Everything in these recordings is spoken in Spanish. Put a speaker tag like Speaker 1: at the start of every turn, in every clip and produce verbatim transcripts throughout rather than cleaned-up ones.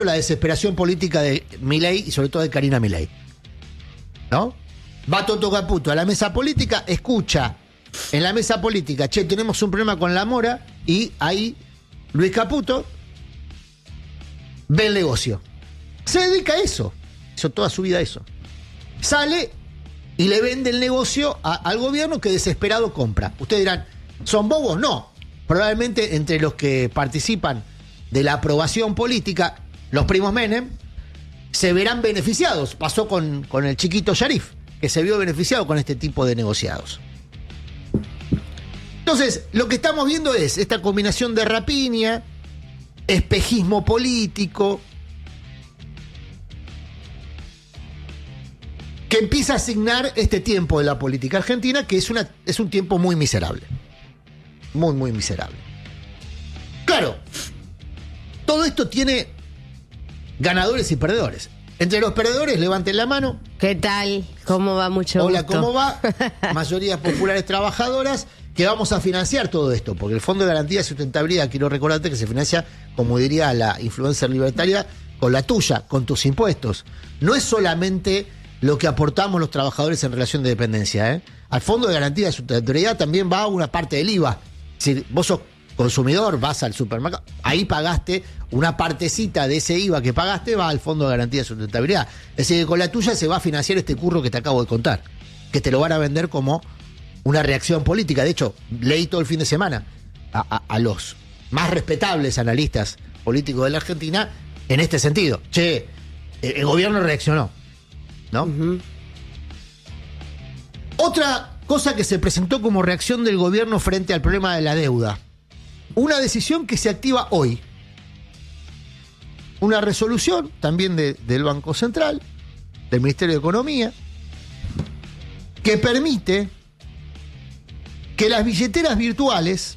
Speaker 1: la desesperación política de Milei y sobre todo de Karina Milei, ¿no? Va Toto Caputo a la mesa política, escucha en la mesa política, che, tenemos un problema con la mora, y ahí Luis Caputo ve el negocio. Se dedica a eso, hizo toda su vida a eso. Sale y le vende el negocio a, al gobierno que desesperado compra. Ustedes dirán, ¿son bobos? No. Probablemente entre los que participan de la aprobación política, los primos Menem, se verán beneficiados. Pasó con, con el chiquito Sharif, que se vio beneficiado con este tipo de negociados. Entonces, lo que estamos viendo es esta combinación de rapiña, espejismo político, que empieza a asignar este tiempo de la política argentina, que es, una, es un tiempo muy miserable. Muy, muy miserable. Claro, todo esto tiene ganadores y perdedores. Entre los perdedores, levanten la mano.
Speaker 2: ¿Qué tal? ¿Cómo va? Mucho
Speaker 1: Hola,
Speaker 2: gusto.
Speaker 1: ¿cómo va? Mayorías populares trabajadoras, que vamos a financiar todo esto, porque el Fondo de Garantía de Sustentabilidad, quiero recordarte que se financia, como diría la influencer libertaria, con la tuya, con tus impuestos. No es solamente lo que aportamos los trabajadores en relación de dependencia, ¿eh? Al Fondo de Garantía de Sustentabilidad también va una parte del I V A. Es decir, vos sos consumidor, vas al supermercado, ahí pagaste una partecita de ese I V A que pagaste, va al Fondo de Garantía de Sustentabilidad. Es decir, que con la tuya se va a financiar este curro que te acabo de contar, que te lo van a vender como una reacción política. De hecho, leí todo el fin de semana a, a, a los más respetables analistas políticos de la Argentina en este sentido. Che, el, el gobierno reaccionó, ¿no? Uh-huh. Otra cosa que se presentó como reacción del gobierno frente al problema de la deuda. Una decisión que se activa hoy. Una resolución también de, del Banco Central, del Ministerio de Economía, que permite que las billeteras virtuales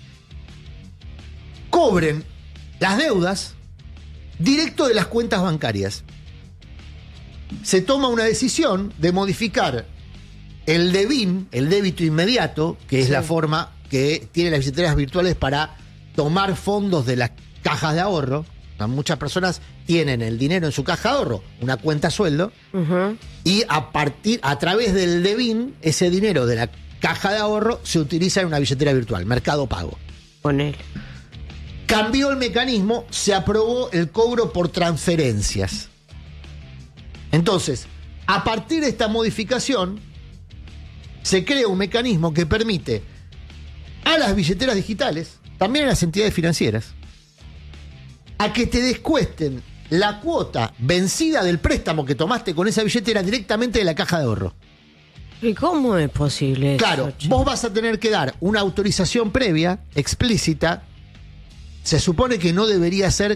Speaker 1: cobren las deudas directo de las cuentas bancarias. Se toma una decisión de modificar el DEBIN, el débito inmediato, que es sí. la forma que tienen las billeteras virtuales para tomar fondos de las cajas de ahorro. Muchas personas tienen el dinero en su caja de ahorro, una cuenta sueldo, uh-huh. y a partir, a través del DEBIN, ese dinero de la caja de ahorro se utiliza en una billetera virtual, Mercado Pago.
Speaker 2: Ponele.
Speaker 1: Cambió el mecanismo, se aprobó el cobro por transferencias. Entonces, a partir de esta modificación, se crea un mecanismo que permite a las billeteras digitales, también a las entidades financieras, a que te descuesten la cuota vencida del préstamo que tomaste con esa billetera directamente de la caja de ahorro.
Speaker 2: ¿Y cómo es posible eso?
Speaker 1: Claro, vos vas a tener que dar una autorización previa, explícita. Se supone que no debería ser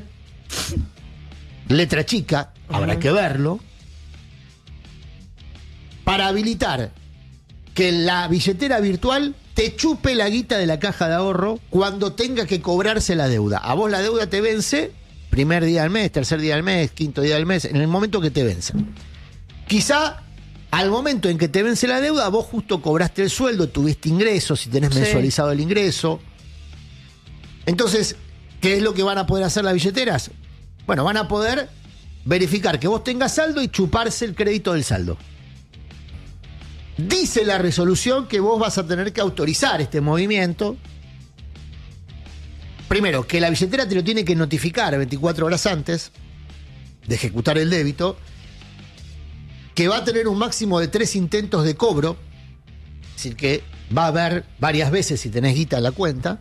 Speaker 1: letra chica, uh-huh. habrá que verlo, para habilitar que la billetera virtual te chupe la guita de la caja de ahorro cuando tenga que cobrarse la deuda. A vos la deuda te vence primer día del mes, tercer día del mes, quinto día del mes, en el momento que te vence. Quizá al momento en que te vence la deuda, vos justo cobraste el sueldo, tuviste ingresos, si tenés sí. mensualizado el ingreso. Entonces, ¿qué es lo que van a poder hacer las billeteras? Bueno, van a poder verificar que vos tengas saldo y chuparse el crédito del saldo. Dice la resolución que vos vas a tener que autorizar este movimiento. Primero, que la billetera te lo tiene que notificar veinticuatro horas antes de ejecutar el débito, que va a tener un máximo de tres intentos de cobro, es decir, que va a haber varias veces si tenés guita en la cuenta,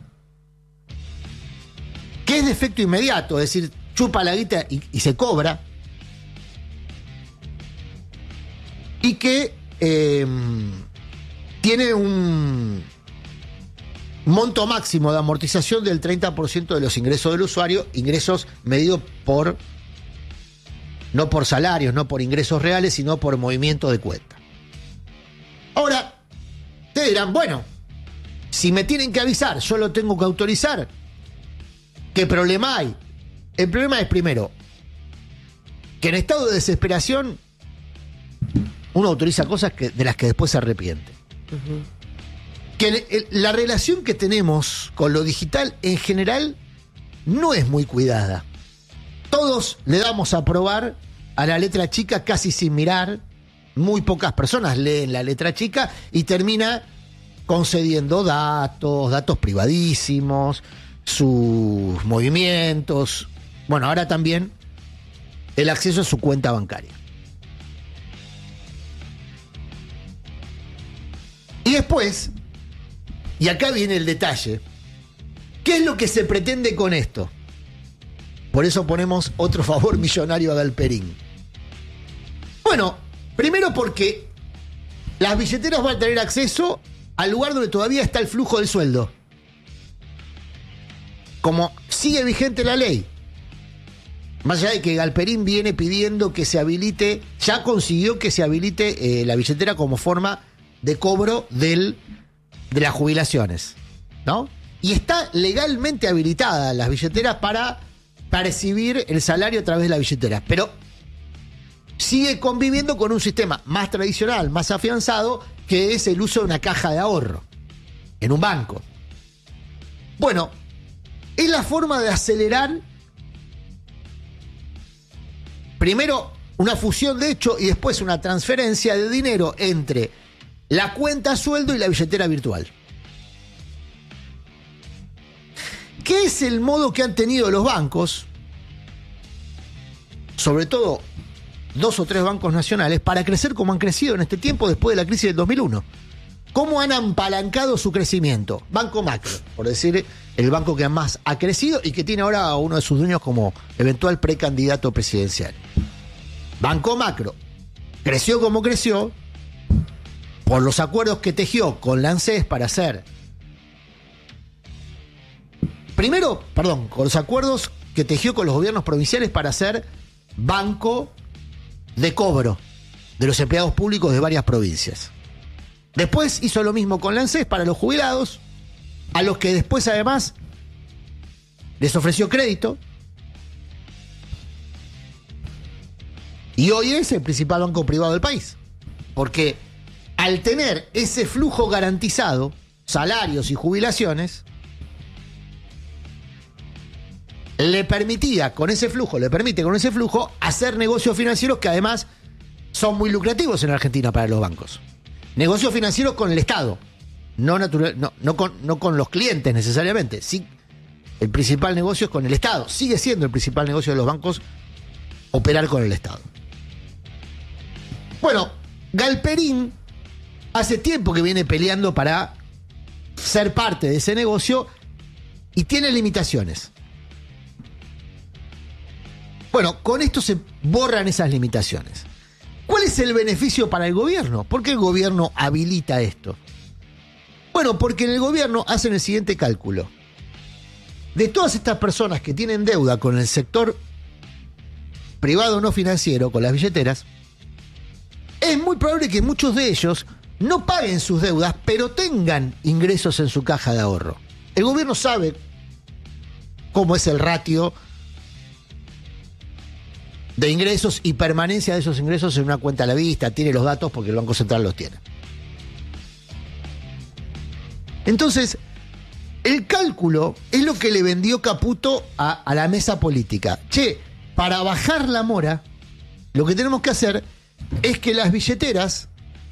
Speaker 1: que es de efecto inmediato, es decir, chupa la guita y, y se cobra, y que Eh, tiene un monto máximo de amortización del treinta por ciento de los ingresos del usuario, ingresos medidos por, no por salarios, no por ingresos reales, sino por movimiento de cuenta. Ahora, te dirán, bueno, si me tienen que avisar, yo lo tengo que autorizar, ¿qué problema hay? El problema es, primero, que en estado de desesperación uno autoriza cosas que, de las que después se arrepiente. Uh-huh. Que el, el, la relación que tenemos con lo digital en general no es muy cuidada. todos le damos a probar a la letra chica casi sin mirar. Muy pocas personas leen la letra chica y termina concediendo datos, datos privadísimos, sus movimientos. Bueno, ahora también el acceso a su cuenta bancaria. Y después, y acá viene el detalle, ¿qué es lo que se pretende con esto? Por eso ponemos otro favor millonario a Galperín. Bueno, primero porque las billeteras van a tener acceso al lugar donde todavía está el flujo del sueldo. Como sigue vigente la ley, más allá de que Galperín viene pidiendo que se habilite, ya consiguió que se habilite eh, la billetera como forma de cobro del, de las jubilaciones, ¿no? Y está legalmente habilitada las billeteras para percibir el salario a través de las billeteras, pero sigue conviviendo con un sistema más tradicional, más afianzado, que es el uso de una caja de ahorro en un banco. Bueno, es la forma de acelerar primero una fusión de hecho y después una transferencia de dinero entre la cuenta sueldo y la billetera virtual. ¿Qué es el modo que han tenido los bancos, sobre todo dos o tres bancos nacionales, para crecer como han crecido en este tiempo después de la crisis del dos mil uno? ¿Cómo han apalancado su crecimiento? Banco Macro, por decir el banco que más ha crecido y que tiene ahora a uno de sus dueños como eventual precandidato presidencial. Banco Macro creció como creció por los acuerdos que tejió con la ANSES para hacer... Primero, perdón, con los acuerdos que tejió con los gobiernos provinciales para hacer banco de cobro de los empleados públicos de varias provincias. Después hizo lo mismo con la ANSES para los jubilados, a los que después además les ofreció crédito. Y hoy es el principal banco privado del país. Porque al tener ese flujo garantizado, salarios y jubilaciones, le permitía con ese flujo, le permite con ese flujo hacer negocios financieros que además son muy lucrativos en Argentina para los bancos. Negocios financieros con el Estado, no, natural, no, no, con, no con los clientes necesariamente. Sí, el principal negocio es con el Estado. Sigue siendo el principal negocio de los bancos operar con el Estado. Bueno, Galperín hace tiempo que viene peleando para ser parte de ese negocio y tiene limitaciones. Bueno, con esto se borran esas limitaciones. ¿Cuál es el beneficio para el gobierno? ¿Por qué el gobierno habilita esto? Bueno, porque en el gobierno hacen el siguiente cálculo. De todas estas personas que tienen deuda con el sector privado no financiero, con las billeteras, es muy probable que muchos de ellos no paguen sus deudas, pero tengan ingresos en su caja de ahorro. El gobierno sabe cómo es el ratio de ingresos y permanencia de esos ingresos en una cuenta a la vista, tiene los datos porque el Banco Central los tiene. Entonces, el cálculo es lo que le vendió Caputo a, a la mesa política. Che, para bajar la mora, lo que tenemos que hacer es que las billeteras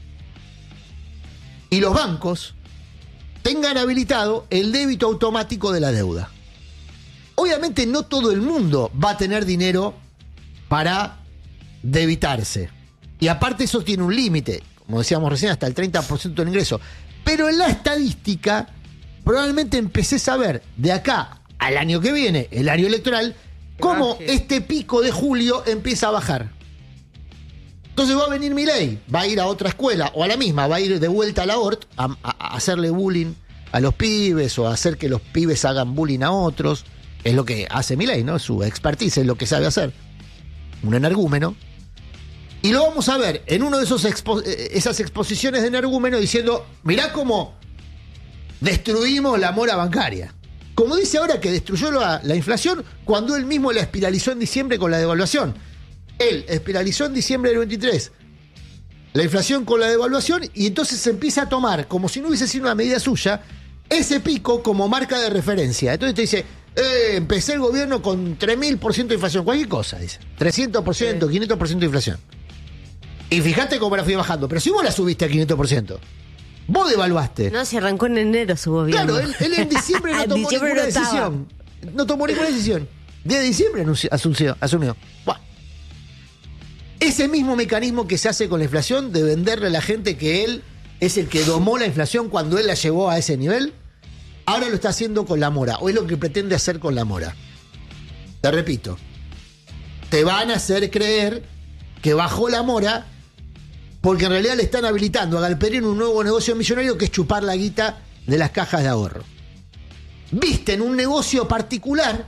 Speaker 1: y los bancos tengan habilitado el débito automático de la deuda. Obviamente no todo el mundo va a tener dinero para debitarse. Y aparte eso tiene un límite, como decíamos recién, hasta el treinta por ciento del ingreso. Pero en la estadística, probablemente empecés a ver de acá al año que viene, el año electoral, cómo este pico de julio empieza a bajar. Entonces va a venir Milei, va a ir a otra escuela, o a la misma, va a ir de vuelta a la O R T a, a, a hacerle bullying a los pibes, o a hacer que los pibes hagan bullying a otros. Es lo que hace Milei, ¿no? Su expertise es lo que sabe hacer. Un energúmeno, y lo vamos a ver en uno de esos expo- esas exposiciones de energúmeno diciendo, mirá cómo destruimos la mora bancaria. Como dice ahora que destruyó la, la inflación cuando él mismo la espiralizó en diciembre con la devaluación. Él espiralizó en diciembre del veintitrés la inflación con la devaluación y entonces se empieza a tomar, como si no hubiese sido una medida suya, ese pico como marca de referencia. Entonces te dice, Eh, empecé el gobierno con tres mil por ciento de inflación, cualquier cosa, dice. trescientos por ciento, sí. quinientos por ciento de inflación. Y fíjate cómo la fui bajando. Pero si vos la subiste a quinientos por ciento, vos devaluaste.
Speaker 2: No, se arrancó en enero su gobierno.
Speaker 1: Claro, él, él en diciembre no tomó
Speaker 2: diciembre
Speaker 1: ninguna
Speaker 2: no
Speaker 1: decisión. No tomó ninguna decisión. diez de diciembre anunció, asumió. asumió. Bueno. Ese mismo mecanismo que se hace con la inflación, de venderle a la gente que él es el que domó la inflación cuando él la llevó a ese nivel, ahora lo está haciendo con la mora, o es lo que pretende hacer con la mora. Te repito, te van a hacer creer que bajó la mora porque en realidad le están habilitando a Galperín un nuevo negocio millonario que es chupar la guita de las cajas de ahorro. Visten un negocio particular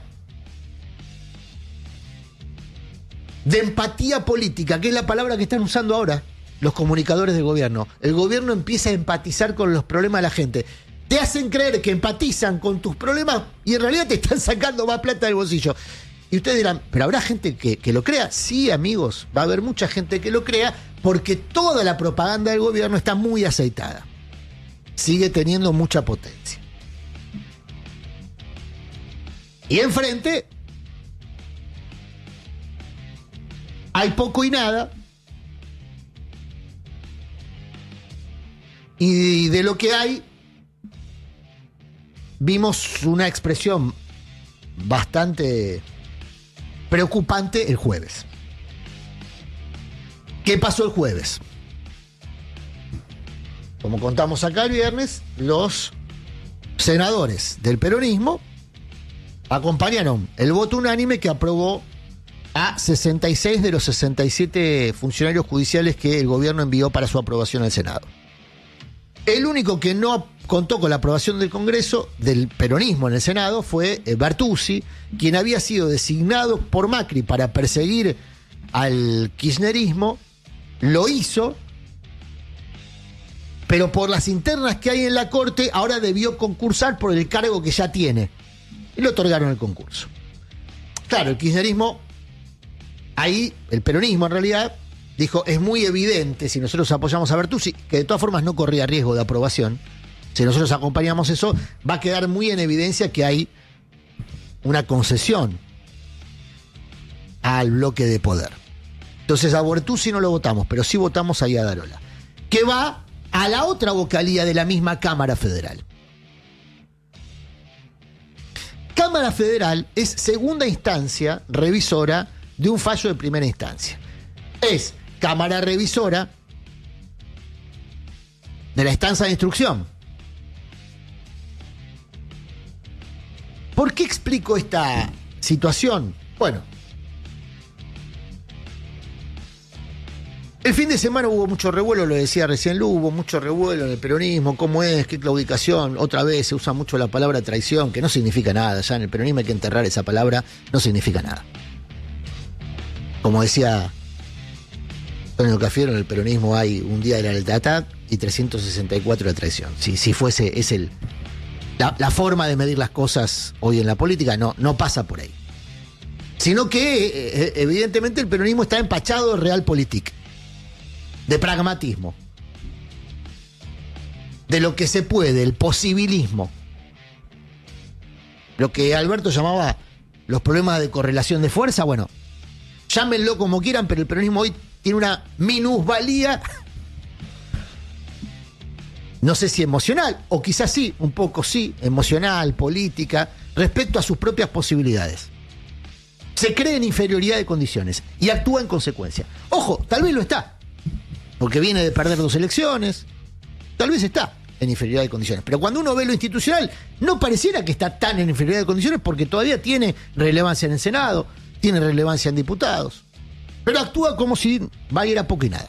Speaker 1: de empatía política, que es la palabra que están usando ahora los comunicadores del gobierno. El gobierno empieza a empatizar con los problemas de la gente. Te hacen creer que empatizan con tus problemas y en realidad te están sacando más plata del bolsillo. Y ustedes dirán, ¿pero habrá gente que, que lo crea? Sí, amigos, va a haber mucha gente que lo crea porque toda la propaganda del gobierno está muy aceitada. Sigue teniendo mucha potencia. Y enfrente hay poco y nada. Y de lo que hay, vimos una expresión bastante preocupante el jueves. ¿Qué pasó el jueves? Como contamos acá el viernes, los senadores del peronismo acompañaron el voto unánime que aprobó a sesenta y seis de los sesenta y siete funcionarios judiciales que el gobierno envió para su aprobación al Senado. El único que no contó con la aprobación del Congreso, del peronismo en el Senado, fue Bertuzzi, quien había sido designado por Macri para perseguir al kirchnerismo, lo hizo, pero por las internas que hay en la Corte, ahora debió concursar por el cargo que ya tiene. Y le otorgaron el concurso. Claro, el kirchnerismo, ahí, el peronismo en realidad, dijo, es muy evidente, si nosotros apoyamos a Bertuzzi, que de todas formas no corría riesgo de aprobación, si nosotros acompañamos eso, va a quedar muy en evidencia que hay una concesión al bloque de poder. Entonces a Bertuzzi no lo votamos, pero sí votamos a Iadarola, que va a la otra vocalía de la misma Cámara Federal. Cámara Federal es segunda instancia revisora de un fallo de primera instancia. Es Cámara Revisora de la instancia de instrucción. ¿Por qué explico esta situación? Bueno, el fin de semana hubo mucho revuelo, lo decía recién Lu, hubo mucho revuelo en el peronismo, cómo es, qué claudicación, otra vez se usa mucho la palabra traición, que no significa nada, ya en el peronismo hay que enterrar esa palabra, no significa nada. Como decía Antonio Cafiero, en el peronismo hay un día de la lealtad y trescientos sesenta y cuatro de traición. Si, si fuese, es el la, la forma de medir las cosas hoy en la política, no, no pasa por ahí. Sino que, eh, evidentemente, el peronismo está empachado de realpolitik, de pragmatismo, de lo que se puede, el posibilismo. Lo que Alberto llamaba los problemas de correlación de fuerza, bueno, llámenlo como quieran, pero el peronismo hoy tiene una minusvalía, no sé si emocional, o quizás sí, un poco sí, emocional, política, respecto a sus propias posibilidades. Se cree en inferioridad de condiciones y actúa en consecuencia. Ojo, tal vez lo está, porque viene de perder dos elecciones, tal vez está en inferioridad de condiciones. Pero cuando uno ve lo institucional, no pareciera que está tan en inferioridad de condiciones porque todavía tiene relevancia en el Senado, tiene relevancia en diputados, pero actúa como si valiera poco y nada.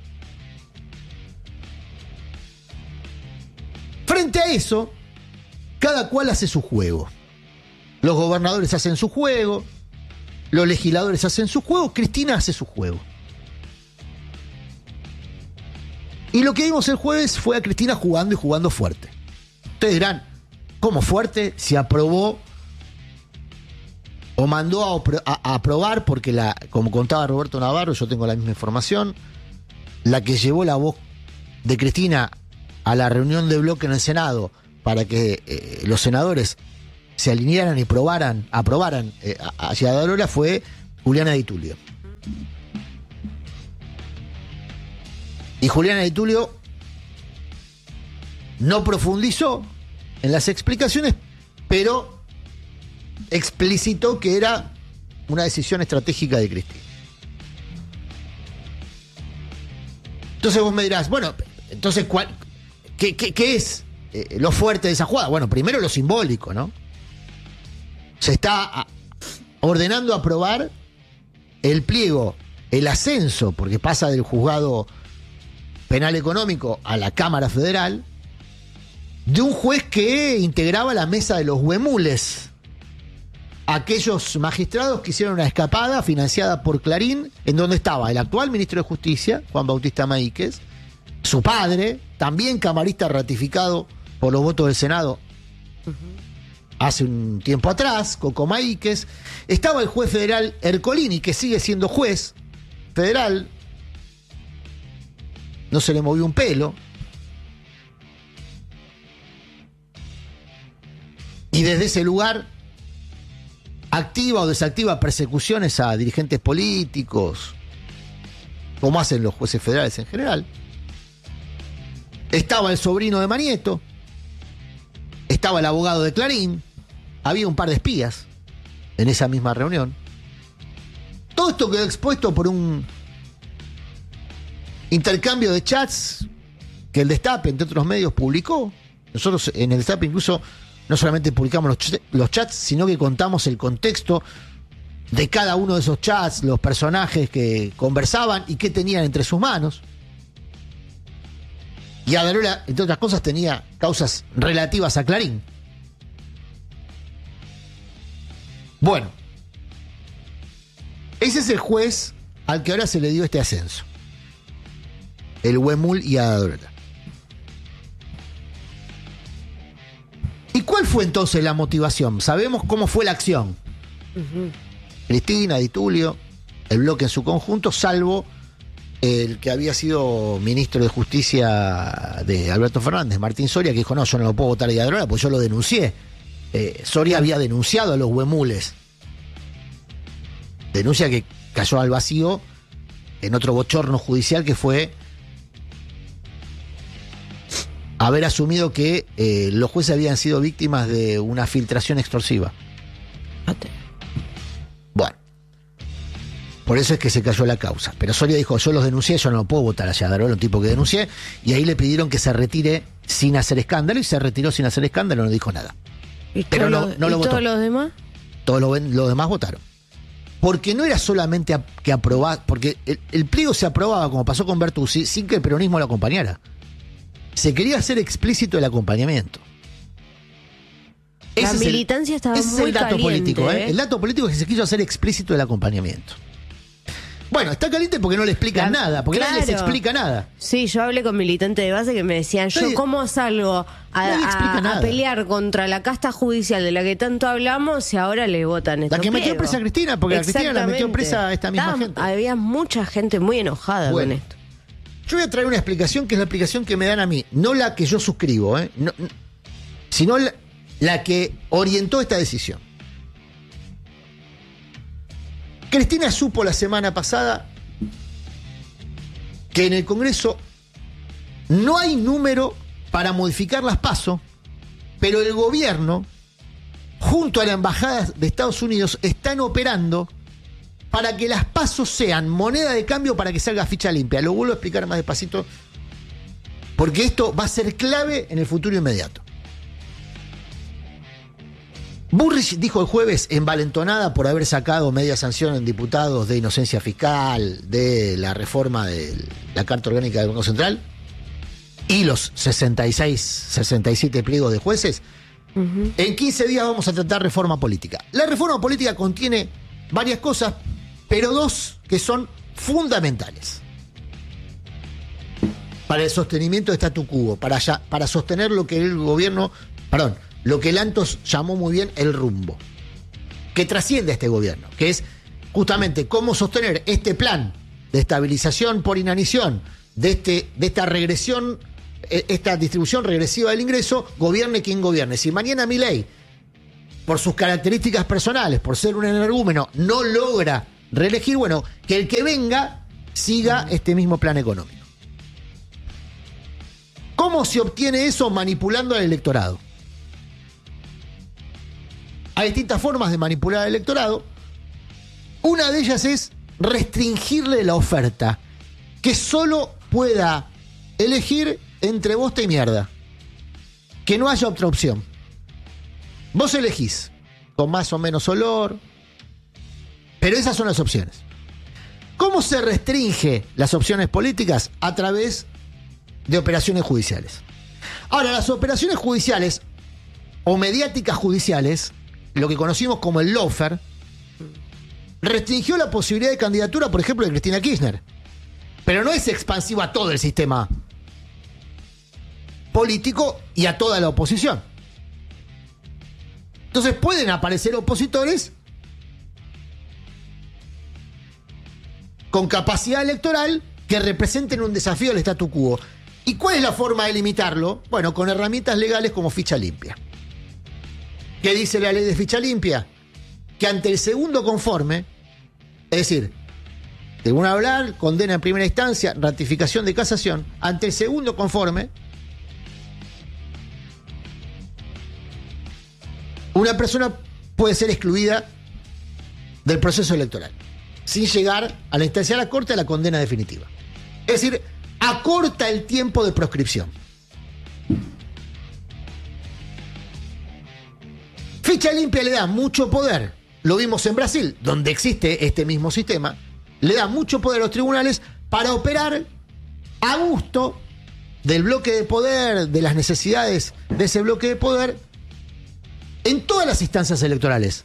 Speaker 1: Frente a eso, cada cual hace su juego. Los gobernadores hacen su juego, los legisladores hacen su juego, Cristina hace su juego. Y lo que vimos el jueves fue a Cristina jugando y jugando fuerte. Ustedes dirán, ¿cómo fuerte? Si aprobó o mandó a, a, a aprobar, porque la, como contaba Roberto Navarro, yo tengo la misma información, la que llevó la voz de Cristina a la reunión de bloque en el Senado para que eh, los senadores se alinearan y probaran, aprobaran eh, a, a Yadrola fue Juliana Di Tulio. Y Juliana Di Tulio no profundizó en las explicaciones, pero explicitó que era una decisión estratégica de Cristina. Entonces vos me dirás, bueno, entonces, ¿cuál, qué, qué, qué es eh, lo fuerte de esa jugada? Bueno, primero lo simbólico, ¿no? Se está ordenando aprobar el pliego, el ascenso, porque pasa del juzgado penal económico a la Cámara Federal, de un juez que integraba la mesa de los huemules, aquellos magistrados que hicieron una escapada financiada por Clarín, en donde estaba el actual ministro de Justicia, Juan Bautista Maíquez, su padre, también camarista ratificado por los votos del Senado uh-huh. hace un tiempo atrás, Coco Maíquez, estaba el juez federal Ercolini, que sigue siendo juez federal, no se le movió un pelo, y desde ese lugar activa o desactiva persecuciones a dirigentes políticos, como hacen los jueces federales en general. Estaba el sobrino de Manieto, estaba el abogado de Clarín, había un par de espías en esa misma reunión. Todo esto quedó expuesto por un intercambio de chats que el Destape, entre otros medios, publicó. Nosotros en el Destape incluso no solamente publicamos los, ch- los chats, sino que contamos el contexto de cada uno de esos chats, los personajes que conversaban y qué tenían entre sus manos. Y Adarola, entre otras cosas, tenía causas relativas a Clarín. Bueno, ese es el juez al que ahora se le dio este ascenso. El huemul y Adarola. ¿Y cuál fue entonces la motivación? Sabemos cómo fue la acción. Uh-huh. Cristina, Di Tulio, el bloque en su conjunto, salvo el que había sido ministro de Justicia de Alberto Fernández, Martín Soria, que dijo, no, yo no lo puedo votar a Adarola, pues yo lo denuncié. Eh, Soria había denunciado a los huemules. Denuncia que cayó al vacío en otro bochorno judicial que fue haber asumido que eh, los jueces habían sido víctimas de una filtración extorsiva. Bueno, por eso es que se cayó la causa. Pero Soria dijo, yo los denuncié, yo no lo puedo votar hacia Adarola, un tipo que denuncié, y ahí le pidieron que se retire sin hacer escándalo, y se retiró sin hacer escándalo, no dijo nada.
Speaker 2: ¿Y
Speaker 1: Pero no,
Speaker 2: lo,
Speaker 1: no lo
Speaker 2: ¿y
Speaker 1: votó.
Speaker 2: todos los demás?
Speaker 1: Todos los, los demás votaron. Porque no era solamente a, que aprobar, porque el, el pliego se aprobaba, como pasó con Bertuzzi, sin que el peronismo lo acompañara. Se quería hacer explícito el acompañamiento.
Speaker 2: La
Speaker 1: ese
Speaker 2: militancia
Speaker 1: es el,
Speaker 2: estaba
Speaker 1: ese
Speaker 2: muy
Speaker 1: es el dato
Speaker 2: caliente,
Speaker 1: político, ¿eh?
Speaker 2: ¿eh?
Speaker 1: El dato político es que se quiso hacer explícito el acompañamiento. Bueno, está caliente porque no le explican
Speaker 2: La,
Speaker 1: nada, porque
Speaker 2: claro.
Speaker 1: nadie les explica nada.
Speaker 2: Sí, yo hablé con militantes de base que me decían, yo
Speaker 1: Nadie,
Speaker 2: cómo salgo a, a, a pelear contra la casta judicial de la que tanto hablamos si ahora le votan estos
Speaker 1: La que metió
Speaker 2: pliegos?
Speaker 1: presa a Cristina, porque a Cristina la metió presa a esta misma
Speaker 2: Estaba,
Speaker 1: gente.
Speaker 2: Había mucha gente muy enojada
Speaker 1: bueno,
Speaker 2: con esto.
Speaker 1: Yo voy a traer una explicación que es la explicación que me dan a mí, no la que yo suscribo, ¿eh? no, no, sino la, la que orientó esta decisión. Cristina supo la semana pasada que en el Congreso no hay número para modificar las PASO, pero el gobierno, junto a la Embajada de Estados Unidos, están operando para que las PASO sean moneda de cambio para que salga ficha limpia. Lo vuelvo a explicar más despacito, porque esto va a ser clave en el futuro inmediato. Burrich dijo el jueves, envalentonada por haber sacado media sanción en diputados de inocencia fiscal, de la reforma de la Carta Orgánica del Banco Central y los sesenta y seis, sesenta y siete pliegos de jueces, uh-huh. En quince días vamos a tratar reforma política. La reforma política contiene varias cosas, pero dos que son fundamentales para el sostenimiento de statu quo, para, ya, para sostener lo que el gobierno, perdón, lo que Lantos llamó muy bien el rumbo, que trasciende a este gobierno, que es justamente cómo sostener este plan de estabilización por inanición, de, este, de esta regresión, esta distribución regresiva del ingreso, gobierne quien gobierne. Si mañana Milei por sus características personales, por ser un energúmeno, no logra reelegir, bueno, que el que venga siga este mismo plan económico. ¿Cómo se obtiene eso? Manipulando al electorado. Hay distintas formas de manipular al electorado. Una de ellas es restringirle la oferta, que solo pueda elegir entre bosta y mierda, que no haya otra opción. Vos elegís con más o menos olor, pero esas son las opciones. ¿Cómo se restringe las opciones políticas? A través de operaciones judiciales. Ahora, las operaciones judiciales o mediáticas judiciales, lo que conocimos como el lawfare, restringió la posibilidad de candidatura, por ejemplo, de Cristina Kirchner. Pero no es expansivo a todo el sistema político y a toda la oposición. Entonces pueden aparecer opositores con capacidad electoral que representen un desafío al statu quo. ¿Y cuál es la forma de limitarlo? Bueno, con herramientas legales como ficha limpia. ¿Qué dice la ley de ficha limpia? Que ante el segundo conforme, es decir, tribunal oral, condena en primera instancia, ratificación de casación, ante el segundo conforme, una persona puede ser excluida del proceso electoral, sin llegar a la instancia de la Corte a la condena definitiva. Es decir, acorta el tiempo de proscripción. Ficha limpia le da mucho poder, lo vimos en Brasil, donde existe este mismo sistema, le da mucho poder a los tribunales para operar a gusto del bloque de poder, de las necesidades de ese bloque de poder, en todas las instancias electorales.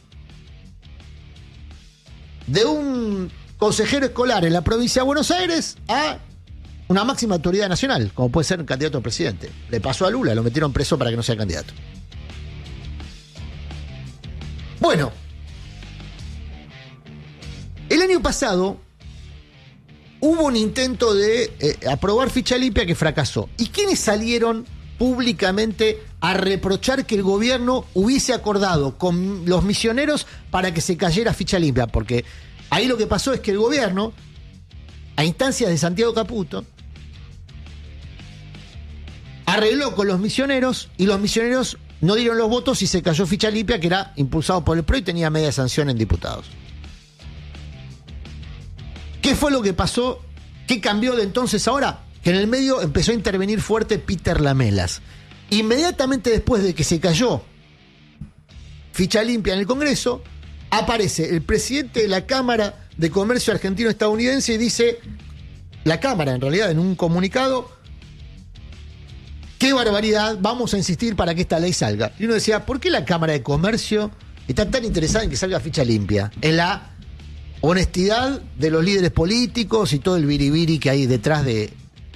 Speaker 1: De un consejero escolar en la provincia de Buenos Aires a una máxima autoridad nacional, como puede ser un candidato a presidente. Le pasó a Lula, lo metieron preso para que no sea candidato. Bueno, el año pasado hubo un intento de eh, aprobar ficha limpia que fracasó. ¿Y quiénes salieron públicamente a reprochar que el gobierno hubiese acordado con los misioneros para que se cayera ficha limpia? Porque ahí lo que pasó es que el gobierno, a instancias de Santiago Caputo, arregló con los misioneros y los misioneros no dieron los votos y se cayó ficha limpia, que era impulsado por el P R O y tenía media sanción en diputados. ¿Qué fue lo que pasó? ¿Qué cambió de entonces a ahora? Que en el medio empezó a intervenir fuerte Peter Lamelas. Inmediatamente después de que se cayó ficha limpia en el Congreso, aparece el presidente de la Cámara de Comercio Argentino-Estadounidense y dice, la Cámara en realidad en un comunicado, qué barbaridad, vamos a insistir para que esta ley salga. Y uno decía, ¿por qué la Cámara de Comercio está tan interesada en que salga ficha limpia? En la honestidad de los líderes políticos y todo el biribiri que hay detrás de,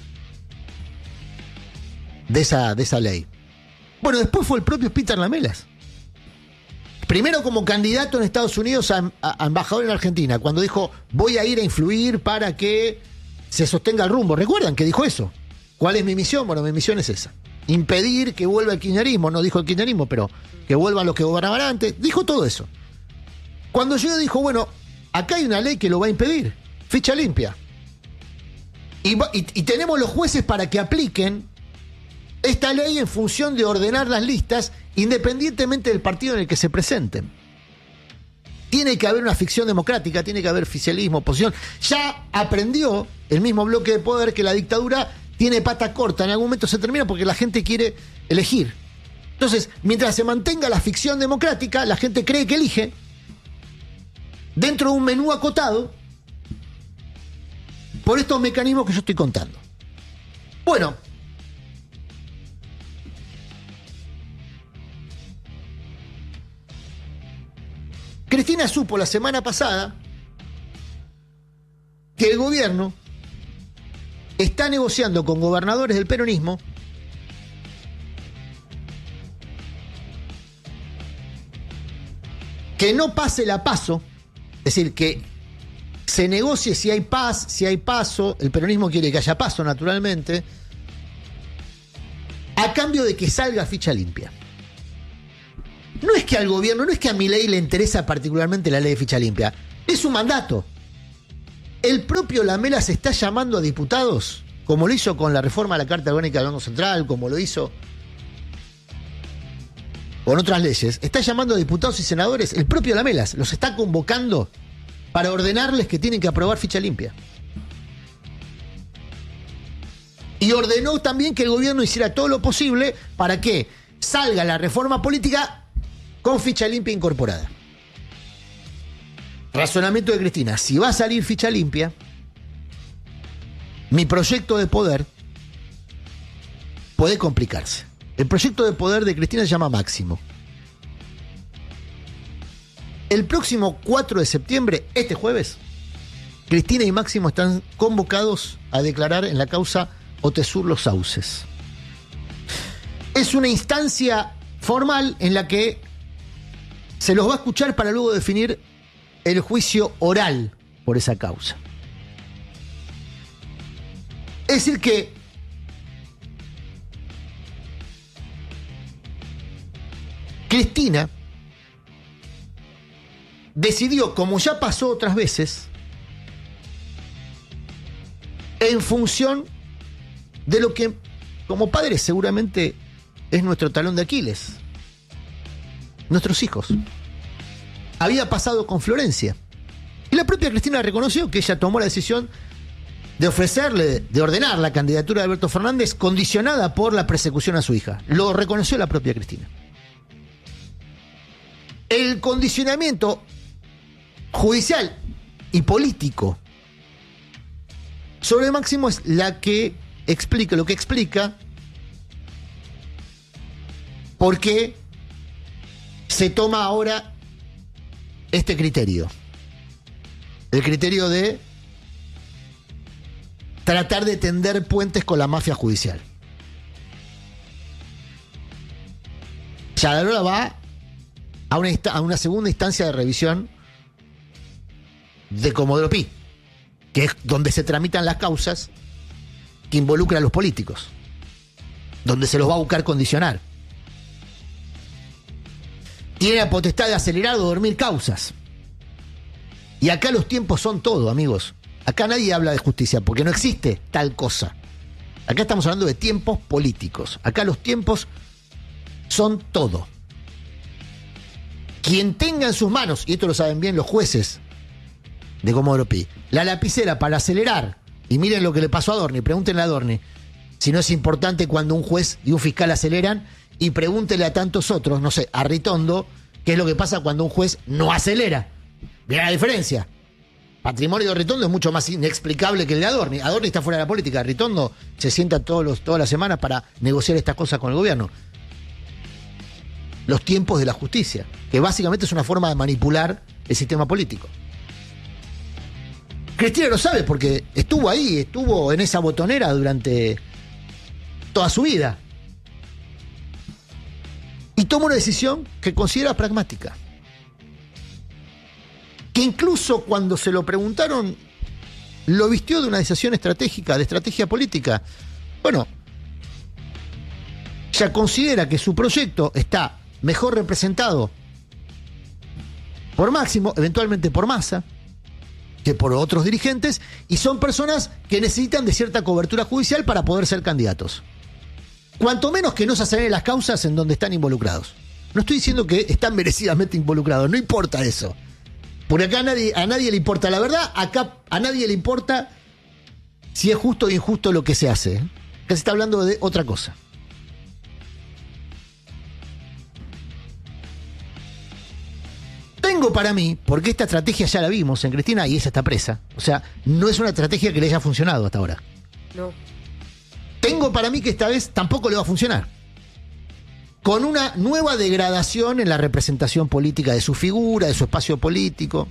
Speaker 1: de, esa, de esa ley. Bueno, después fue el propio Peter Lamelas. Primero como candidato en Estados Unidos a, a, a embajador en Argentina, cuando dijo, voy a ir a influir para que se sostenga el rumbo. ¿Recuerdan que dijo eso? ¿Cuál es mi misión? Bueno, mi misión es esa. Impedir que vuelva el kirchnerismo. No dijo el kirchnerismo, pero que vuelvan los que gobernaban antes. Dijo todo eso. Cuando llegó dijo, bueno, acá hay una ley que lo va a impedir. Ficha limpia. Y, y, y tenemos los jueces para que apliquen esta ley en función de ordenar las listas independientemente del partido en el que se presenten. Tiene que haber una ficción democrática, tiene que haber oficialismo, oposición. Ya aprendió el mismo bloque de poder que la dictadura tiene pata corta, en algún momento se termina porque la gente quiere elegir. Entonces, mientras se mantenga la ficción democrática, la gente cree que elige dentro de un menú acotado por estos mecanismos que yo estoy contando. Bueno, Cristina supo la semana pasada que el gobierno está negociando con gobernadores del peronismo que no pase la PASO, es decir, que se negocie si hay paz, si hay paso, el peronismo quiere que haya paso naturalmente, a cambio de que salga ficha limpia. no es que al gobierno, no es que a Milei le interesa particularmente la ley de ficha limpia, es un mandato. El propio Lamela se está llamando a diputados, como lo hizo con la reforma a la Carta Orgánica del Banco Central, como lo hizo con otras leyes, está llamando a diputados y senadores, el propio Lamelas los está convocando para ordenarles que tienen que aprobar ficha limpia. Y ordenó también que el gobierno hiciera todo lo posible para que salga la reforma política con ficha limpia incorporada. Razonamiento de Cristina: si va a salir ficha limpia, mi proyecto de poder puede complicarse. El proyecto de poder de Cristina se llama Máximo. El próximo cuatro de septiembre, este jueves, Cristina y Máximo están convocados a declarar en la causa Otesur Los Sauces. Es una instancia formal en la que se los va a escuchar para luego definir el juicio oral por esa causa. Es decir que Cristina decidió, como ya pasó otras veces, en función de lo que como padres seguramente es nuestro talón de Aquiles, nuestros hijos. Había pasado con Florencia. Y la propia Cristina reconoció que ella tomó la decisión de ofrecerle, de ordenar la candidatura de Alberto Fernández condicionada por la persecución a su hija. Lo reconoció la propia Cristina. El condicionamiento judicial y político sobre Máximo es la que explica, lo que explica por qué se toma ahora este criterio. El criterio de tratar de tender puentes con la mafia judicial. Yadarola va a una, a una segunda instancia de revisión de Comodoro Pi, que es donde se tramitan las causas que involucran a los políticos, donde se los va a buscar condicionar. Tiene la potestad de acelerar o dormir causas. Y acá los tiempos son todo, amigos. Acá nadie habla de justicia, porque no existe tal cosa. Acá estamos hablando de tiempos políticos. Acá los tiempos son todo. Quien tenga en sus manos, y esto lo saben bien los jueces de Comodoro Pi, la lapicera para acelerar, y miren lo que le pasó a Adorni, pregúntenle a Adorni si no es importante cuando un juez y un fiscal aceleran, y pregúntenle a tantos otros, no sé, a Ritondo, qué es lo que pasa cuando un juez no acelera. Mira la diferencia. Patrimonio de Ritondo es mucho más inexplicable que el de Adorni. Adorni está fuera de la política. Ritondo se sienta todos los, todas las semanas para negociar estas cosas con el gobierno. Los tiempos de la justicia, que básicamente es una forma de manipular el sistema político. Cristina lo sabe porque estuvo ahí, estuvo en esa botonera durante toda su vida. Y toma una decisión que considera pragmática. Que incluso cuando se lo preguntaron, lo vistió de una decisión estratégica, de estrategia política. Bueno, ya considera que su proyecto está mejor representado por Máximo, eventualmente por Massa, que por otros dirigentes, y son personas que necesitan de cierta cobertura judicial para poder ser candidatos. Cuanto menos que no se aceleren las causas en donde están involucrados. No estoy diciendo que están merecidamente involucrados, no importa eso. Porque acá a nadie, a nadie le importa la verdad, acá a nadie le importa si es justo o injusto lo que se hace. Acá se está hablando de otra cosa. Tengo para mí, porque esta estrategia ya la vimos en Cristina y ella está presa. O sea, no es una estrategia que le haya funcionado hasta ahora.
Speaker 2: No.
Speaker 1: Tengo para mí que esta vez tampoco le va a funcionar. Con una nueva degradación en la representación política de su figura, de su espacio político.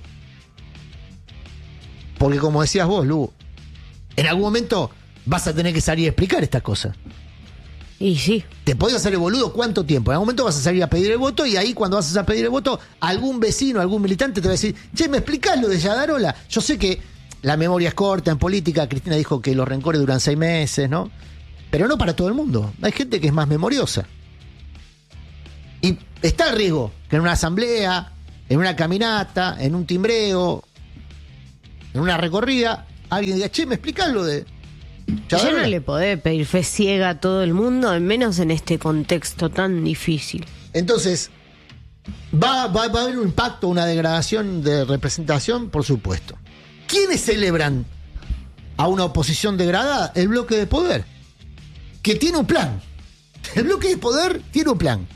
Speaker 1: Porque como decías vos, Lu, en algún momento vas a tener que salir a explicar estas cosas.
Speaker 2: Y sí.
Speaker 1: Te podés hacer el boludo cuánto tiempo. En algún momento vas a salir a pedir el voto y ahí cuando vas a pedir el voto, algún vecino, algún militante te va a decir, che, ¿me explicás lo de Yadarola? Yo sé que la memoria es corta en política. Cristina dijo que los rencores duran seis meses, ¿no? Pero no para todo el mundo. Hay gente que es más memoriosa. Y Está el riesgo que en una asamblea, en una caminata, en un timbreo, en una recorrida, alguien diga, che, ¿me explicás lo de
Speaker 2: Ya no le podés pedir fe ciega a todo el mundo, menos en este contexto tan difícil.
Speaker 1: Entonces, ¿va, va, va a haber un impacto, una degradación de representación? Por supuesto. ¿Quiénes celebran a una oposición degradada? El bloque de poder, que tiene un plan. El bloque de poder tiene un plan.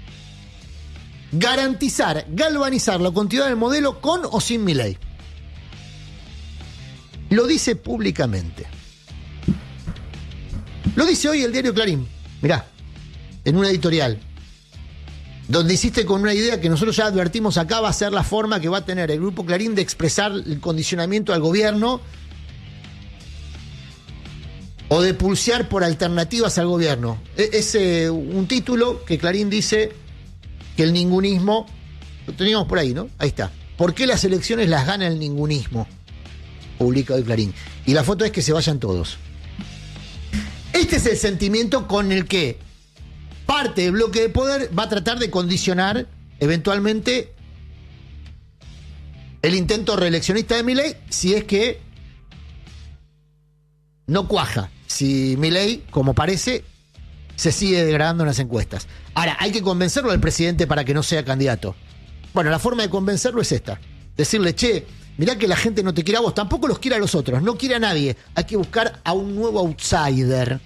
Speaker 1: Garantizar, galvanizar la continuidad del modelo con o sin Milei. Lo dice públicamente. Lo dice hoy el diario Clarín. Mirá, en una editorial, donde insiste con una idea que nosotros ya advertimos acá, va a ser la forma que va a tener el Grupo Clarín de expresar el condicionamiento al gobierno o de pulsear por alternativas al gobierno. Es eh, un título que Clarín dice que el ningunismo, lo teníamos por ahí, ¿no? Ahí está. ¿Por qué las elecciones las gana el ningunismo? Publica hoy Clarín. Y la foto es que se vayan todos. Este es el sentimiento con el que parte del bloque de poder va a tratar de condicionar eventualmente el intento reeleccionista de Milei, si es que no cuaja, si Milei, como parece, se sigue degradando en las encuestas. Ahora, hay que convencerlo al presidente para que no sea candidato. Bueno, la forma de convencerlo es esta. Decirle, che, mirá que la gente no te quiere a vos, tampoco los quiere a los otros, no quiere a nadie. Hay que buscar a un nuevo outsider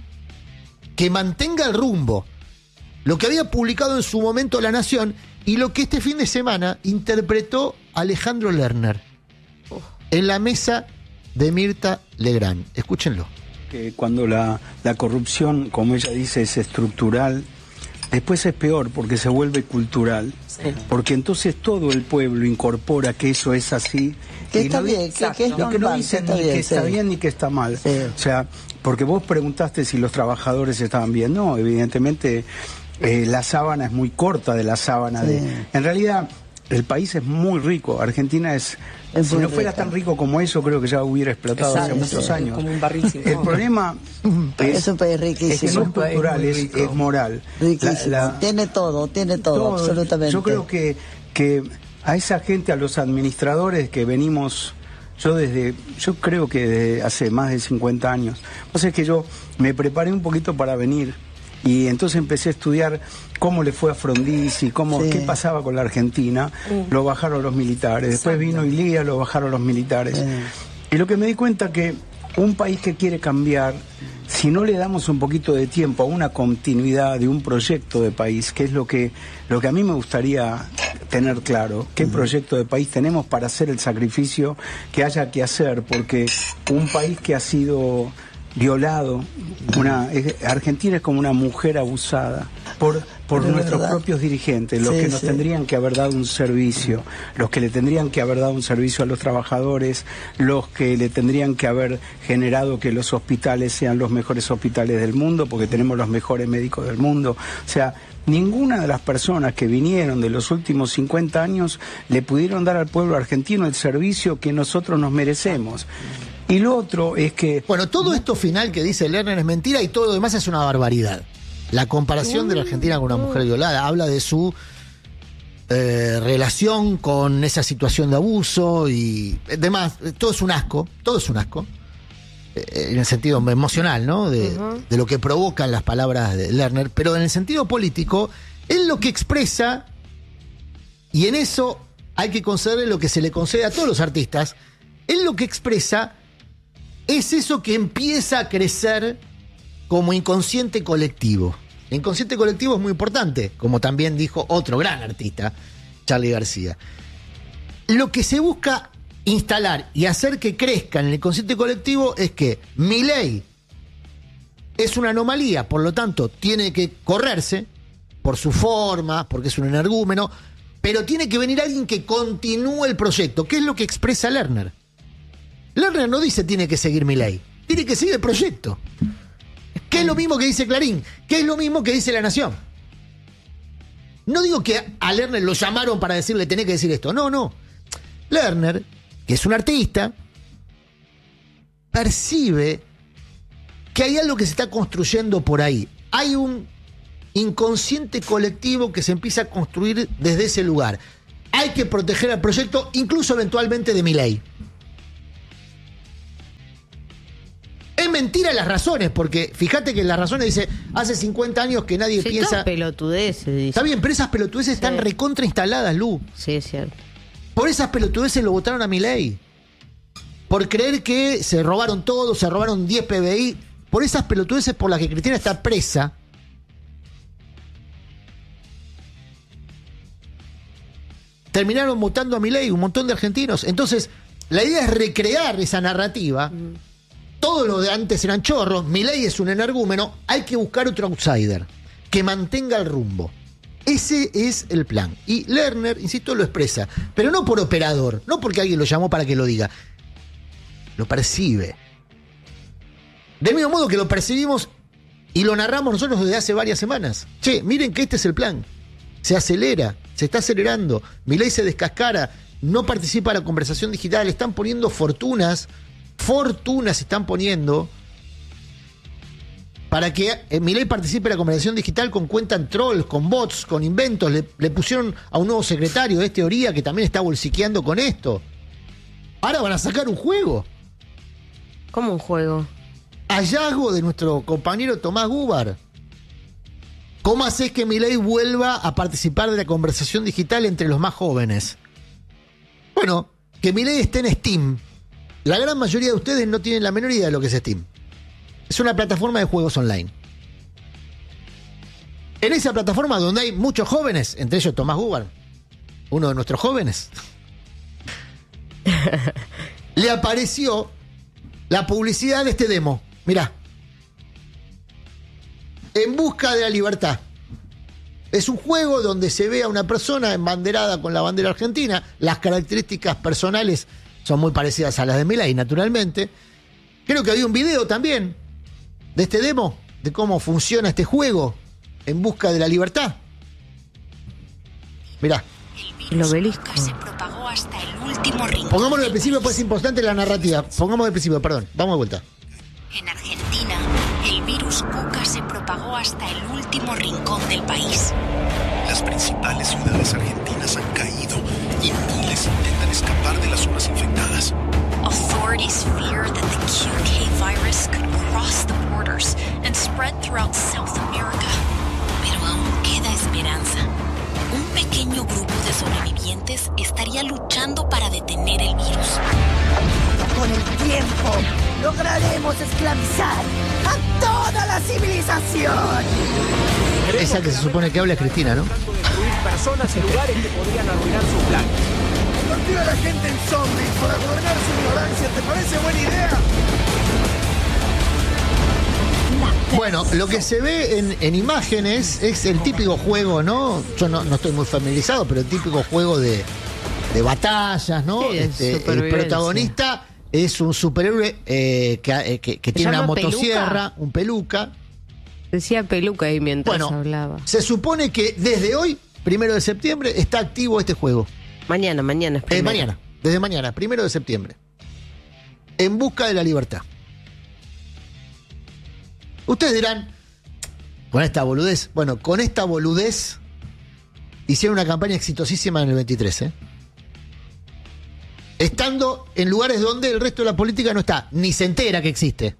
Speaker 1: que mantenga el rumbo. Lo que había publicado en su momento La Nación y lo que este fin de semana interpretó Alejandro Lerner en la mesa de Mirta Legrand. Escúchenlo.
Speaker 3: Que cuando la, la corrupción, como ella dice, es estructural, después es peor porque se vuelve cultural. Sí. Porque entonces todo el pueblo incorpora que eso es así.
Speaker 4: Que está no, bien, que, que es
Speaker 3: lo que no dicen ni bien, que está sí. bien ni que está mal. Sí. O sea, porque vos preguntaste si los trabajadores estaban bien. No, evidentemente eh, la sábana es muy corta de la sábana. Sí. de En realidad, el país es muy rico. Argentina es... Es si no fuera rica. Tan rico como eso, creo que ya hubiera explotado Exacto, hace muchos sí, años.
Speaker 4: Como un barril sin
Speaker 3: El problema es,
Speaker 4: es un país riquísimo.
Speaker 3: Es que no es cultural, es, es moral.
Speaker 4: Riquísimo. La, la, tiene todo, tiene todo, todo, absolutamente.
Speaker 3: Yo creo que, que a esa gente, a los administradores que venimos, yo desde, yo creo que desde hace más de cincuenta años. O sea, es que yo me preparé un poquito para venir. Y entonces empecé a estudiar cómo le fue a Frondizi, cómo, sí. qué pasaba con la Argentina. Sí. Lo bajaron los militares. Después Exacto. vino Ilía, lo bajaron los militares. Sí. Y lo que me di cuenta que un país que quiere cambiar, si no le damos un poquito de tiempo a una continuidad de un proyecto de país, que es lo que, lo que a mí me gustaría tener claro, qué uh-huh. proyecto de país tenemos para hacer el sacrificio que haya que hacer, porque un país que ha sido... violado, una es, Argentina es como una mujer abusada por, por nuestros verdad. propios dirigentes, los sí, que nos sí. tendrían que haber dado un servicio, los que le tendrían que haber dado un servicio a los trabajadores, los que le tendrían que haber generado que los hospitales sean los mejores hospitales del mundo, porque tenemos los mejores médicos del mundo. O sea, ninguna de las personas que vinieron de los últimos cincuenta años le pudieron dar al pueblo argentino el servicio que nosotros nos merecemos. Y lo otro es que...
Speaker 1: Bueno, todo esto final que dice Lerner es mentira y todo lo demás es una barbaridad. La comparación de la Argentina con una mujer violada habla de su eh, relación con esa situación de abuso y demás. Todo es un asco, todo es un asco. Eh, en el sentido emocional, ¿no? De, uh-huh. de lo que provocan las palabras de Lerner. Pero en el sentido político, es lo que expresa, y en eso hay que concederle lo que se le concede a todos los artistas, es lo que expresa... es eso que empieza a crecer como inconsciente colectivo. El inconsciente colectivo es muy importante, como también dijo otro gran artista, Charly García. Lo que se busca instalar y hacer que crezca en el inconsciente colectivo es que Milei es una anomalía, por lo tanto tiene que correrse por su forma, porque es un energúmeno, pero tiene que venir alguien que continúe el proyecto, que es lo que expresa Lerner. Lerner no dice tiene que seguir Milei, tiene que seguir el proyecto. Que es lo mismo que dice Clarín, que es lo mismo que dice La Nación. No digo que a Lerner lo llamaron para decirle tenés que decir esto, no, no. Lerner, que es un artista, percibe que hay algo que se está construyendo por ahí. Hay un inconsciente colectivo que se empieza a construir desde ese lugar. Hay que proteger al proyecto, incluso eventualmente de Milei. Es mentira las razones, porque fíjate que las razones dice, hace cincuenta años que nadie
Speaker 2: sí,
Speaker 1: piensa...
Speaker 2: pelotudeces, dice.
Speaker 1: Está bien, pero esas pelotudeces sí. están recontra instaladas, Lu.
Speaker 2: Sí, es cierto.
Speaker 1: Por esas pelotudeces lo votaron a Milei. Por creer que se robaron todo, se robaron diez P B I. Por esas pelotudeces por las que Cristina está presa. Terminaron votando a Milei un montón de argentinos. Entonces, la idea es recrear esa narrativa. Mm. Todo lo de antes eran chorros. Milei es un energúmeno. Hay que buscar otro outsider que mantenga el rumbo. Ese es el plan. Y Lerner, insisto, lo expresa. Pero no por operador. No porque alguien lo llamó para que lo diga. Lo percibe. Del mismo modo que lo percibimos y lo narramos nosotros desde hace varias semanas. Che, miren que este es el plan. Se acelera, se está acelerando. Milei se descascara, no participa en la conversación digital. Están poniendo fortunas, fortunas están poniendo para que eh, Milei participe en la conversación digital con cuentas trolls, con bots, con inventos. Le, le pusieron a un nuevo secretario de teoría que también está bolsiqueando con esto. Ahora van a sacar un juego.
Speaker 2: ¿Cómo un juego?
Speaker 1: Hallazgo de nuestro compañero Tomás Gubar. ¿Cómo haces que Milei vuelva a participar de la conversación digital entre los más jóvenes? Bueno, que Milei esté en Steam. La gran mayoría de ustedes no tienen la menor idea de lo que es Steam. Es una plataforma de juegos online. En esa plataforma donde hay muchos jóvenes, entre ellos Tomás Gubar, uno de nuestros jóvenes, le apareció la publicidad de este demo. Mirá. En busca de la libertad. Es un juego donde se ve a una persona embanderada con la bandera argentina. Las características personales son muy parecidas a las de Milei, naturalmente. Creo que había un video también de este demo, de cómo funciona este juego en busca de la libertad. Mirá.
Speaker 2: El obelisco.
Speaker 5: Se propagó hasta el último rincón.
Speaker 1: Pongámoslo al principio, pues es importante la narrativa. Pongámoslo al principio, perdón. Vamos de vuelta.
Speaker 5: En Argentina, el virus Cuca se propagó hasta el último rincón del país.
Speaker 6: Las principales ciudades argentinas han caído y miles intentan escapar de las zonas infectadas.
Speaker 5: Authorities fear that the Q K virus could cross the borders and spread throughout South America. Pero aún queda esperanza. Un pequeño grupo de sobrevivientes estaría luchando para detener el virus.
Speaker 7: Con el tiempo, lograremos esclavizar a toda la civilización.
Speaker 1: Esa que se supone que habla es Cristina, ¿no?
Speaker 8: Construir personas y lugares que podrían arruinar sus planes.
Speaker 9: Convertir a la gente en zombies para gobernar su ignorancia, ¿te parece buena idea?
Speaker 1: Bueno, lo que se ve en, en imágenes es el típico juego, ¿no? Yo no, no estoy muy familiarizado, pero el típico juego de, de batallas, ¿no?
Speaker 2: Sí,
Speaker 1: este, el protagonista es un superhéroe eh, que, eh, que, que tiene una motosierra, peluca. un peluca.
Speaker 2: Decía peluca ahí mientras
Speaker 1: bueno,
Speaker 2: hablaba.
Speaker 1: Se supone que desde hoy, primero de septiembre, está activo este juego.
Speaker 2: Mañana, mañana es
Speaker 1: eh, mañana, desde mañana, primero de septiembre. En busca de la libertad. Ustedes dirán, con esta boludez, bueno, con esta boludez hicieron una campaña exitosísima en el veintitrés, ¿eh? Estando en lugares donde el resto de la política no está, ni se entera que existe.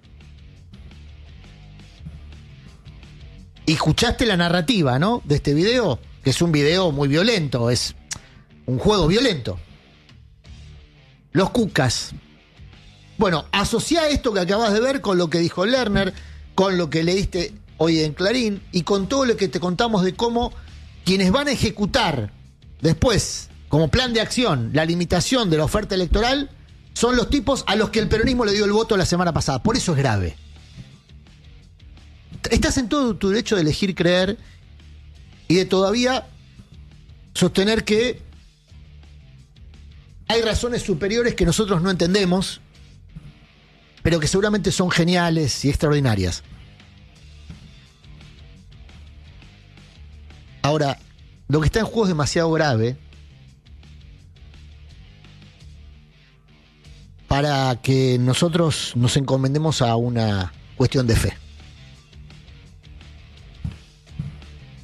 Speaker 1: Y escuchaste la narrativa, ¿no? De este video, que es un video muy violento, es un juego violento. Los cucas. Bueno, asocia esto que acabas de ver con lo que dijo Lerner, con lo que leíste hoy en Clarín y con todo lo que te contamos de cómo quienes van a ejecutar después, como plan de acción, la limitación de la oferta electoral, son los tipos a los que el peronismo le dio el voto la semana pasada. Por eso es grave. Estás en todo tu derecho de elegir creer y de todavía sostener que hay razones superiores que nosotros no entendemos, pero que seguramente son geniales y extraordinarias. Ahora, lo que está en juego es demasiado grave para que nosotros nos encomendemos a una cuestión de fe.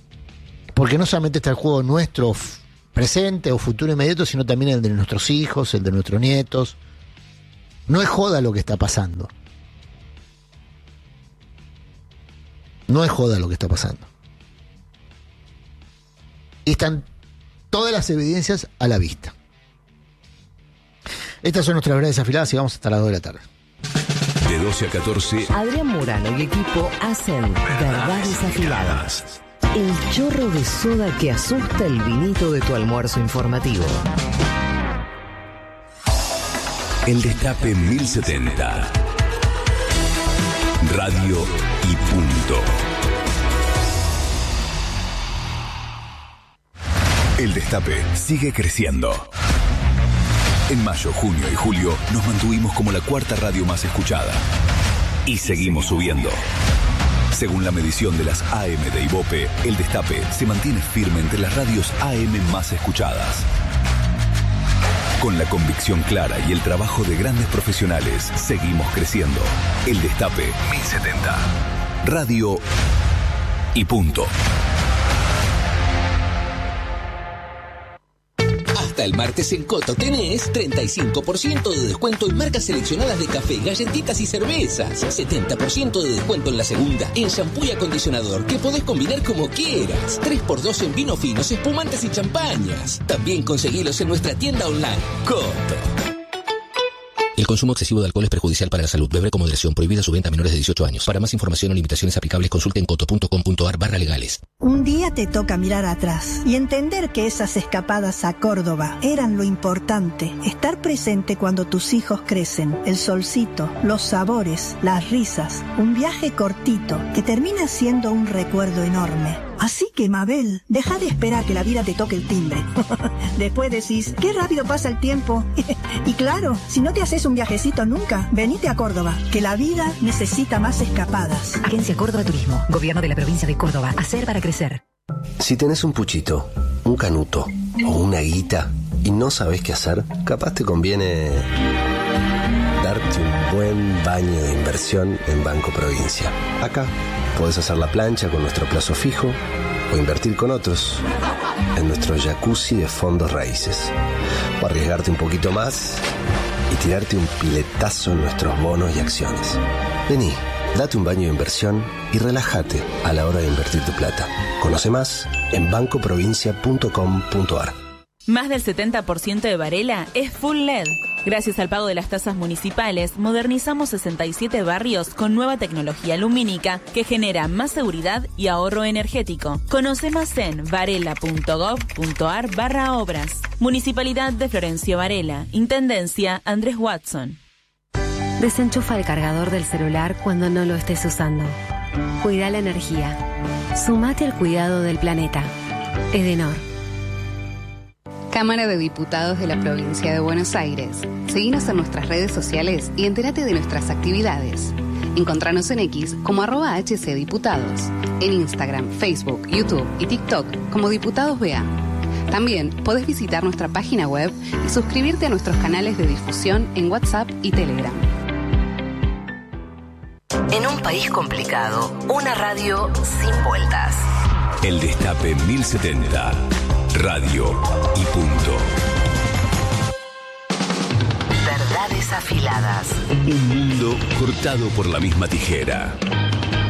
Speaker 1: Porque no solamente está el juego nuestro f- presente o futuro inmediato, sino también el de nuestros hijos, el de nuestros nietos. No es joda lo que está pasando. No es joda lo que está pasando. Y están todas las evidencias a la vista. Estas son nuestras verdades afiladas y vamos hasta las dos de la tarde.
Speaker 10: De doce a catorce,
Speaker 11: Adrián Murano y equipo hacen Verdades Afiladas. El chorro de soda que asusta el vinito de tu almuerzo informativo.
Speaker 10: El Destape mil setenta. Radio y punto. El Destape sigue creciendo. En mayo, junio y julio nos mantuvimos como la cuarta radio más escuchada. Y seguimos subiendo. Según la medición de las A M de Ibope, El Destape se mantiene firme entre las radios A M más escuchadas. Con la convicción clara y el trabajo de grandes profesionales, seguimos creciendo. El Destape mil setenta. Radio y punto.
Speaker 12: Hasta el martes en Coto tenés treinta y cinco por ciento de descuento en marcas seleccionadas de café, galletitas y cervezas. setenta por ciento de descuento en la segunda en shampoo y acondicionador que podés combinar como quieras. tres por dos en vinos finos, espumantes y champañas. También conseguilos en nuestra tienda online. Coto. El consumo excesivo de alcohol es perjudicial para la salud. Beber con moderación. Prohibida su venta a menores de dieciocho años. Para más información o limitaciones aplicables, consulte en coto punto com punto ar barra legales.
Speaker 13: Un día te toca mirar atrás y entender que esas escapadas a Córdoba eran lo importante. Estar presente cuando tus hijos crecen. El solcito, los sabores, las risas. Un viaje cortito que termina siendo un recuerdo enorme. Así que, Mabel, deja de esperar que la vida te toque el timbre. Después decís, qué rápido pasa el tiempo. Y claro, si no te haces un viajecito nunca, venite a Córdoba, que la vida necesita más escapadas.
Speaker 14: Agencia Córdoba Turismo, Gobierno de la Provincia de Córdoba. Hacer para crecer.
Speaker 15: Si tenés un puchito, un canuto o una guita y no sabés qué hacer, capaz te conviene darte un buen baño de inversión en Banco Provincia. Acá podés hacer la plancha con nuestro plazo fijo o invertir con otros en nuestro jacuzzi de fondos raíces. O arriesgarte un poquito más y tirarte un piletazo en nuestros bonos y acciones. Vení, date un baño de inversión y relájate a la hora de invertir tu plata. Conoce más en banco provincia punto com punto ar.
Speaker 16: Más del setenta por ciento de Varela es full L E D. Gracias al pago de las tasas municipales, modernizamos sesenta y siete barrios con nueva tecnología lumínica que genera más seguridad y ahorro energético. Conoce más en varela punto gov punto ar barra obras. Municipalidad de Florencio Varela. Intendencia Andrés Watson.
Speaker 17: Desenchufa el cargador del celular cuando no lo estés usando. Cuida la energía. Sumate al cuidado del planeta. Edenor.
Speaker 18: Cámara de Diputados de la Provincia de Buenos Aires. Seguinos en nuestras redes sociales y entérate de nuestras actividades. Encontranos en X como arroba hcdiputados. En Instagram, Facebook, YouTube y TikTok como Diputados B A. También podés visitar nuestra página web y suscribirte a nuestros canales de difusión en WhatsApp y Telegram.
Speaker 11: En un país complicado, una radio sin vueltas.
Speaker 10: El Destape mil setenta. Radio y punto.
Speaker 11: Verdades afiladas.
Speaker 10: Un mundo cortado por la misma tijera.